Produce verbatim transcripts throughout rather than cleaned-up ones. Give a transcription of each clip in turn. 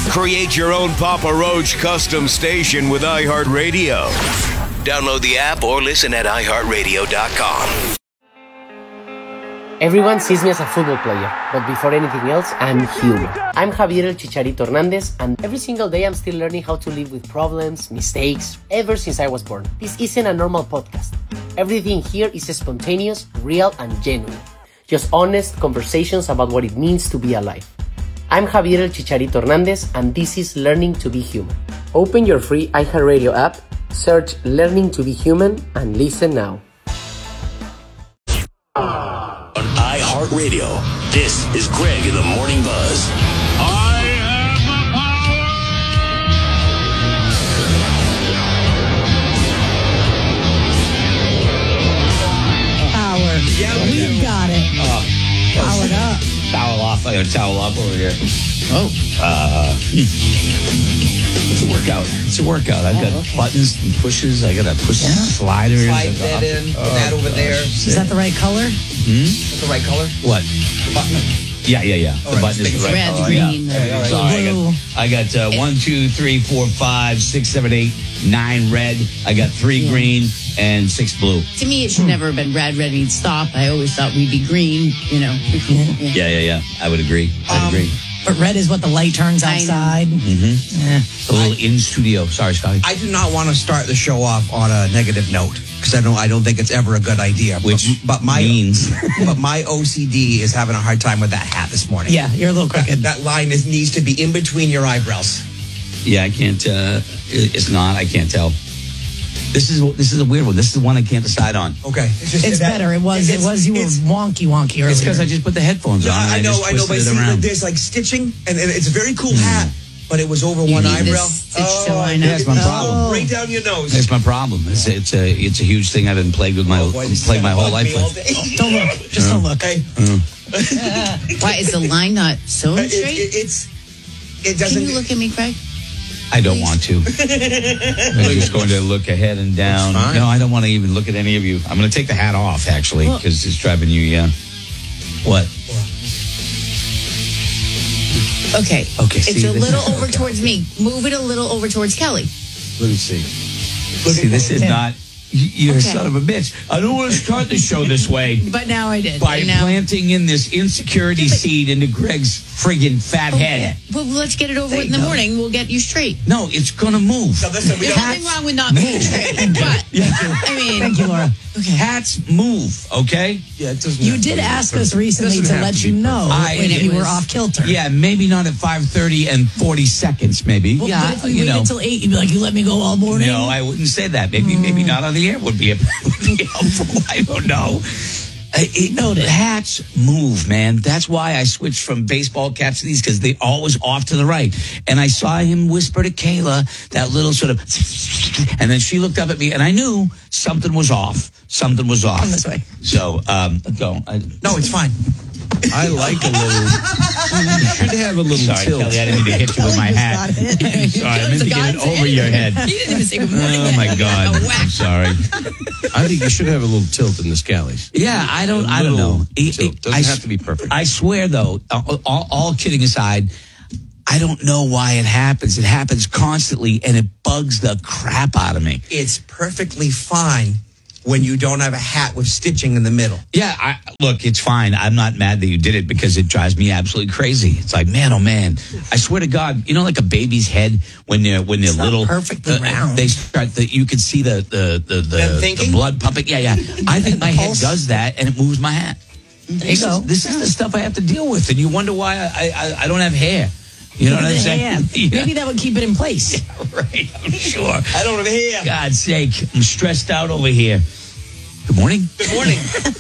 Create your own Papa Roach custom station with iHeartRadio. Download the app or listen at i heart radio dot com. Everyone sees me as a football player, but before anything else, I'm human. I'm Javier El Chicharito Hernandez, and every single day I'm still learning how to live with problems, mistakes, ever since I was born. This isn't a normal podcast. Everything here is spontaneous, real, and genuine. Just honest conversations about what it means to be alive. I'm Javier El Chicharito Hernandez, and this is Learning to be Human. Open your free iHeartRadio app, search Learning to be Human, and listen now. On iHeartRadio, this is Greg in the Morning Buzz. I have the power. Power. Yeah, we We've got it. Uh, Powered up. Towel off. I got a towel up over here. Oh. Uh, it's a workout. It's a workout. I've got oh, okay. buttons and pushes. I got to push yeah. sliders. Slide that in. Put that over there. Is that the right color? Hmm? Is that the right color? What? The button. Yeah, yeah, yeah. All the right, button is the right red, color. green, Yeah. uh, So I blue. got, I got uh, one, two, three, four, five, six, seven, eight, nine red. I got three Yeah. green and six blue. To me, it should never have been red, red means stop. I always thought we'd be green, you know. Yeah. Yeah, yeah, yeah. I would agree. I would Um, agree. But red is what the light turns I know. outside. Mm-hmm. Yeah. A little in studio. Sorry, Scotty. I do not want to start the show off on a negative note because I don't. I don't think it's ever a good idea. Which but, but my means, but my O C D is having a hard time with that hat this morning. Yeah, you're a little That, crooked. that line is, needs to be in between your eyebrows. yeah, I can't. Uh, it- it's not. I can't tell. This is this is a weird one. This is the one I can't decide on. Okay, just It's that- better. It was. It it's- was. You were it's- wonky wonky earlier. It's because I just put the headphones No, on. and I know, just I know, but twisted see, it around. there's like stitching, and, and it's a very cool hat, but it was over You one need this eyebrow. stitch to line up. That's my problem. Right down your nose. It's my problem. It's it's a it's a huge thing I've been plagued with my Oh, boy, this is plagued my gonna whole bug life me all with. day. Don't look. Just don't look. Hey, Why is the line not sewn it, straight? it, it's it Can doesn't. you look at me, Craig? I don't want to. I'm just going to look ahead and down. That's fine. No, I don't want to even look at any of you. I'm going to take the hat off actually Well- because it's driving you. Yeah. What? Okay. Okay, It's see, a this little is- over okay. towards me. Move it a little over towards Kelly. Let me see. See, this is not. You're a Okay. son of a bitch. I don't want to start the show this way. But now I did. By now, planting in this insecurity seed into Greg's friggin' fat head. Well, let's get it over with in the morning. We'll get you straight. No, it's gonna move. So listen, we There's don't. nothing wrong with not being straight. But, I mean, Thank you, Laura. Hats move, okay? Yeah, it doesn't. You have to did be ask perfect. us recently Doesn't to have let to you be know I- when it you were was- off kilter. Yeah, maybe not at five thirty and forty seconds, maybe. Well, yeah, but if we you waited know. until eight, you'd be like, "You let me go all morning." No, I wouldn't say that. Maybe, maybe not on the air would be, would be helpful. I don't know. Uh, It, Noted. hats move, man. That's why I switched from baseball caps to these because they always off to the right. And I saw him whisper to Kayla that little sort of, and then she looked up at me, and I knew something was off. Something was off. Come this way. So, um, go. I, No, it's fine. I like a little. You should have a little sorry, tilt. Kelly. I didn't mean to hit you with my Just hat. got it. Sorry, I meant to get it God's over in. your head. You didn't even say good morning. Oh my God! A whack. I'm sorry. I think you should have a little tilt in the scallies. Yeah, I don't. A I don't little know. It- tilt. it- Doesn't I have s- to be perfect. I swear, though, all, all, all kidding aside, I don't know why it happens. It happens constantly, and it bugs the crap out of me. It's perfectly fine when you don't have a hat with stitching in the middle. Yeah, I, look, it's fine. I'm not mad that you did it because it drives me absolutely crazy. It's like, man, oh man, I swear to God, you know, like a baby's head when they're when they're It's not little, perfectly uh, round. They start. The, you can see the the the Them the, thinking? the blood pumping. Yeah, yeah. I think my head Pulse. does that, and it moves my hat. There you This go. is, this is the stuff I have to deal with, and you wonder why I I, I don't have hair. You know what I'm The saying? hand. Yeah, Maybe that would keep it in place. right. I'm sure. I don't have hair. God's sake, I'm stressed out over here. Good morning. Good morning.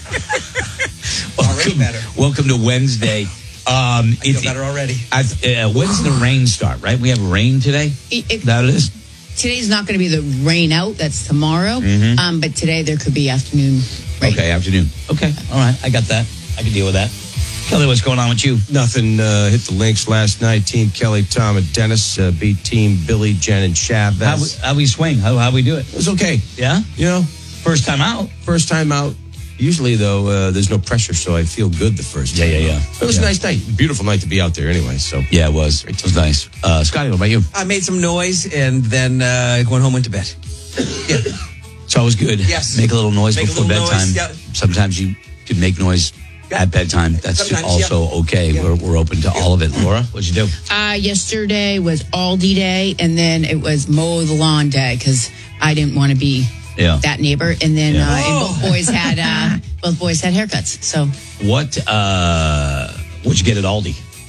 Already Welcome, better. welcome to Wednesday. Um, I feel better already. I've, uh, when does the rain start? Right, we have rain today. It- it- That it is. Today's not going to be the rain out. That's tomorrow. Mhm. Um, but today there could be afternoon rain. Okay, afternoon. Okay, all right, I got that. I can deal with that. Kelly, what's going on with you? Nothing. Uh, hit the links last night. Team Kelly, Tom, and Dennis uh, beat Team Billy, Jen, and Chavez. How we, how we swing? How how we do it? It was okay. Yeah, You know, first time out. first time out. Usually, though, uh, there's no pressure, so I feel good the first Yeah, time. yeah, yeah. It was Yeah. a nice night. Beautiful night to be out there anyway, so. Yeah, it was. It was nice. Uh, Scotty, what about you? I made some noise and then uh, went home, went to bed. Yeah. It's always good. Yes. Make a little noise Make a before little bedtime. noise, yeah. Sometimes you can make noise Yeah. at bedtime. That's Sometimes, also yeah. okay. Yeah. We're, we're open to all of it. Laura, what'd you do? Uh, yesterday was Aldi day, and then it was mow the lawn day because I didn't want to be Yeah. that neighbor. And then Yeah. uh, and both boys had uh, both boys had haircuts. So What uh, what'd you get at Aldi?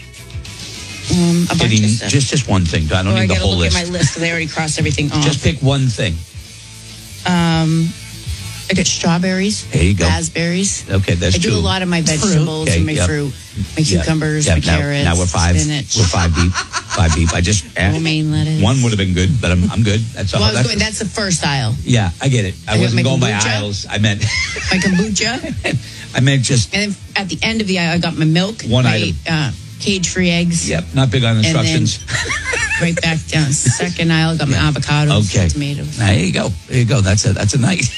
um, a bunch Getting of stuff. just just one thing. I don't Oh, I need the gotta whole look list. at my list because I already crossed everything off. Just pick one thing. Um, I got strawberries, There you go. raspberries. Okay, that's I do two. a lot of my vegetables Okay, and my yep. fruit, my Yeah. cucumbers, Yeah, my now, carrots, Now we're five. spinach. We're five deep. Five deep. I just Romaine lettuce. one would have been good, but I'm I'm good. That's all. Well, I was that's, going, that's the first aisle. yeah, I get it. I, I got wasn't my going by kombucha. aisles. I meant My kombucha. I meant just And then at the end of the aisle, I got my milk, One my item. Uh, cage-free eggs. yep. Not big on then- instructions. Right back down. Second aisle, I got my avocados, Okay. tomatoes. There you go. There you go. That's a that's a night.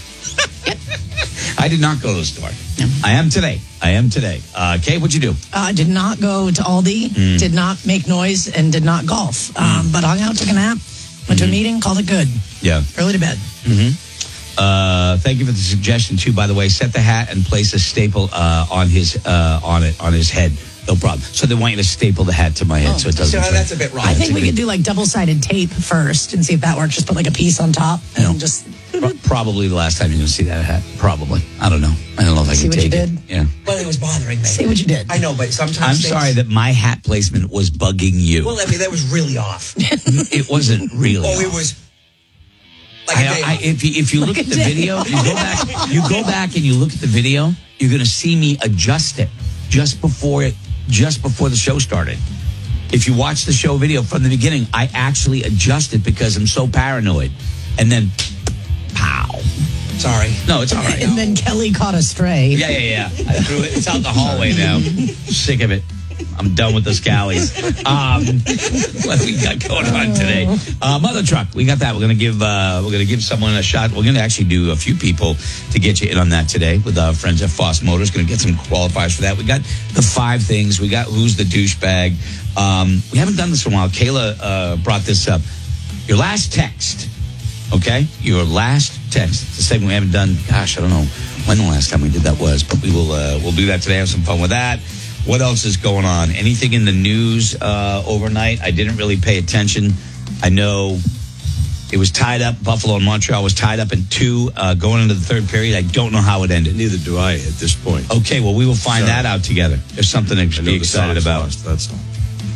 I did not go to the store. No. I am today. I am today. Uh, Kay, what'd you do? Uh, did not go to Aldi, Mm. did not make noise, and did not golf. Um, but hung out, took a nap, went to a meeting, called it good. Yeah. Early to bed. Uh, thank you for the suggestion too. By the way, set the hat and place a staple uh, on his uh, on it on his head. No problem. So they want you to staple the hat to my head, Oh. so it doesn't. So that's a bit wrong. I Yeah, think it's we a could do like double-sided tape first and see if that works. Just put like a piece on top and know. just... Pro- Probably the last time you're going to see that hat. Probably. I don't know. I don't know if I See can what you take it. did? Yeah. Well, it was bothering me. See what you did. I know, but sometimes I'm things- sorry that my hat placement was bugging you. Well, I mean, that was really off. It wasn't really. Oh, it off. was like a day I, I, off. if you, if you look Like at a the day video, you go back. You go back and you look at the video. You're going to see me adjust it just before it, just before the show started. If you watch the show video from the beginning, I actually adjust it because I'm so paranoid. And then, pow! Sorry. No, it's all right. And then Kelly caught a stray. Yeah, yeah, yeah. I threw it. It's out the hallway now. Sick of it. I'm done with the scallies. Um, what do we got going on today? Uh, Mother Truck. We got that. We're gonna give. Uh, we're gonna give someone a shot. We're gonna actually do a few people to get you in on that today with our friends at Foss Motors. Gonna get some qualifiers for that. We got the five things. We got who's the douchebag. Um, we haven't done this in a while. Kayla uh, brought this up. Your last text. Okay, your last text. It's a segment we haven't done. Gosh, I don't know when the last time we did that was, but we will. Uh, we'll do that today. Have some fun with that. What else is going on? Anything in the news uh, overnight? I didn't really pay attention. I know it was tied up. Buffalo and Montreal was tied up in two uh, going into the third period. I don't know how it ended. Neither do I at this point. Okay, well, we will find Sorry. that out together. There's something to I be know the excited Sox about. lost, that's all.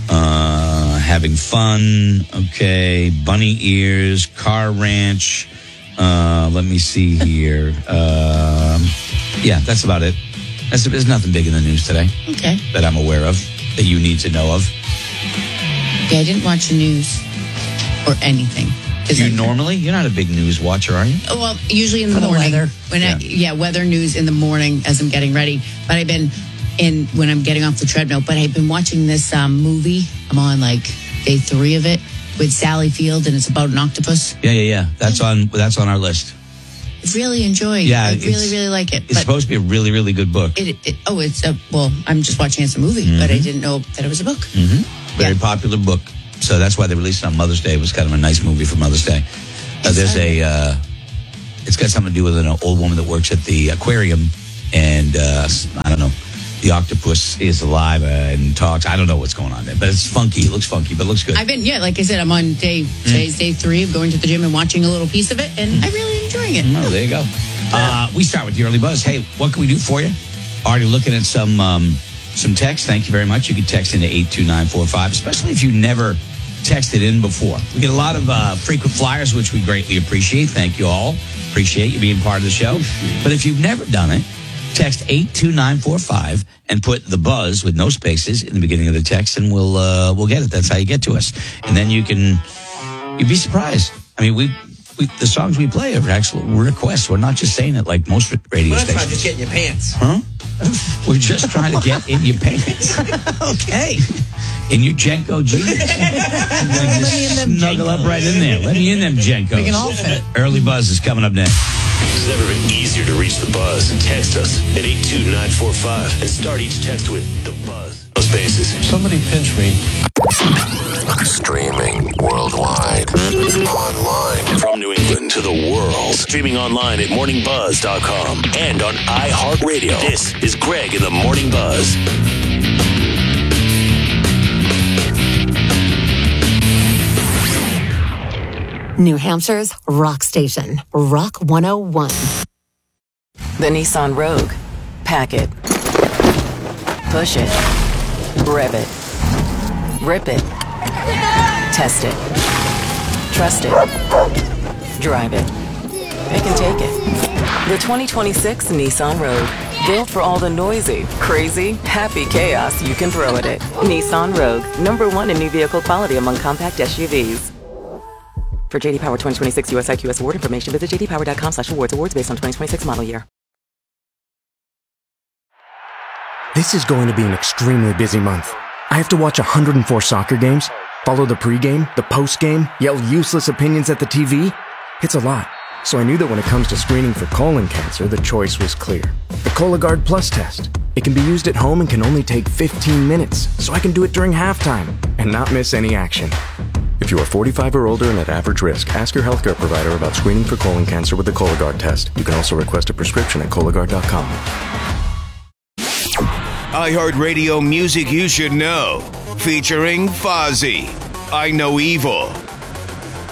Uh, having fun. Okay. Bunny ears, car ranch. Uh, let me see here. Um, yeah, that's about it. That's, there's nothing big in the news today Okay. that I'm aware of that you need to know of. Yeah, I didn't watch the news or anything. 'Cause You I- normally, you're not a big news watcher, are you? Well, usually in the For the morning. weather. When I, yeah, weather news in the morning as I'm getting ready. But I've been in when I'm getting off the treadmill. But I've been watching this um, movie. I'm on like day three of it with Sally Field, and it's about an octopus. Yeah, yeah, yeah. That's on. That's on our list. I really enjoy. Yeah, I it's- really, really like it. It's But supposed to be a really, really good book. it, it, oh, it's a well. I'm just watching it as a movie, but I didn't know that it was a book. Very Yeah. popular book. So that's why they released it on Mother's Day. It was kind of a nice movie for Mother's Day. Uh, there's a, uh, it's got something to do with an old woman that works at the aquarium, and uh, I don't know, the octopus is alive and talks. I don't know what's going on there, but it's funky. It looks funky, but it looks good. I've been yeah, like I said, I'm on day today's day three of going to the gym and watching a little piece of it, and I'm really enjoying it. Oh, there you go. Uh, we start with the early buzz. Hey, what can we do for you? Already looking at some um, some text. Thank you very much. You can text into eight two nine four five, especially if you never texted in before. We get a lot of uh, frequent flyers, which we greatly appreciate. Thank you all. Appreciate you being part of the show. But if you've never done it, text eight two nine four five and put the buzz with no spaces in the beginning of the text, and we'll uh, we'll get it. That's how you get to us. And then you can, you'd be surprised. I mean, we, we the songs we play are actual requests. We're not just saying it like most radio Well, that's not stations. just getting your pants. Huh? We're just trying to get in your pants. Okay. In your Jenko jeans. Let me in them Snuggle up Jenkos. right in there. Let me in them Jenkos. We can all fit. Early Buzz is coming up next. It's never been easier to reach the buzz. Text us at eight two nine four five and start each text with the buzz. No spaces. Somebody pinch me. Streaming worldwide. Online. From New England to the world. Streaming online at morning buzz dot com and on iHeartRadio. This is Greg in the Morning Buzz. New Hampshire's rock station, Rock one oh one. The Nissan Rogue. Pack it. Push it. Rev it. Rip it. Test it. Trust it. Drive it. Pick and take it. The twenty twenty-six Nissan Rogue. Built for all the noisy, crazy, happy chaos you can throw at it. Nissan Rogue. Number one in new vehicle quality among compact S U Vs. For J D Power twenty twenty-six U S I Q S award information, visit j d power dot com slash awards. Awards based on twenty twenty-six model year. This is going to be an extremely busy month. I have to watch one hundred four soccer games, follow the pregame, the postgame, yell useless opinions at the T V. It's a lot. So I knew that when it comes to screening for colon cancer, the choice was clear. The Cologuard Plus test. It can be used at home and can only take fifteen minutes, so I can do it during halftime and not miss any action. If you are forty-five or older and at average risk, ask your healthcare provider about screening for colon cancer with the Cologuard test. You can also request a prescription at Cologuard dot com. iHeartRadio music you should know. Featuring Fozzy. I Know Evil.